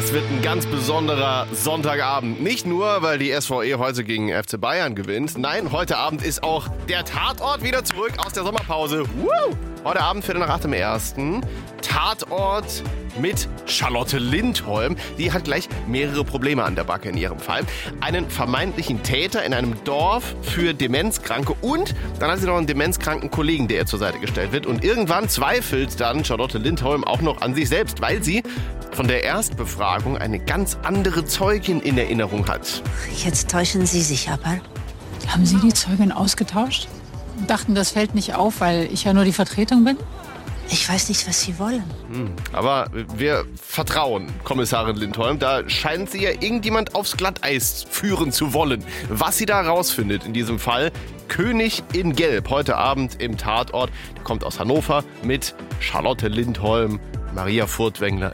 Das wird ein ganz besonderer Sonntagabend. Nicht nur, weil die SVE heute gegen FC Bayern gewinnt. Nein, heute Abend ist auch der Tatort wieder zurück aus der Sommerpause. Woo! Heute Abend, 7:45 Tatort mit Charlotte Lindholm. Die hat gleich mehrere Probleme an der Backe in ihrem Fall. Einen vermeintlichen Täter in einem Dorf für Demenzkranke und dann hat sie noch einen demenzkranken Kollegen, der ihr zur Seite gestellt wird. Und irgendwann zweifelt dann Charlotte Lindholm auch noch an sich selbst, weil sie von der Erstbefragung eine ganz andere Zeugin in Erinnerung hat. Jetzt täuschen Sie sich aber. Haben Sie die Zeugin ausgetauscht? Dachten, das fällt nicht auf, weil ich ja nur die Vertretung bin? Ich weiß nicht, was Sie wollen. Aber wir vertrauen Kommissarin Lindholm. Da scheint sie ja irgendjemand aufs Glatteis führen zu wollen. Was sie da rausfindet in diesem Fall, König in Gelb, heute Abend im Tatort. Der kommt aus Hannover mit Charlotte Lindholm, Maria Furtwängler.